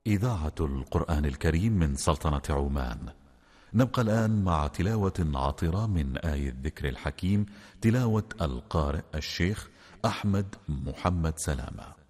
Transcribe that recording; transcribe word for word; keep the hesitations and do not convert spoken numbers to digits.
إذاعة القرآن الكريم من سلطنة عمان. نبقى الآن مع تلاوة عطرة من آية الذكر الحكيم، تلاوة القارئ الشيخ أحمد محمد سلامة.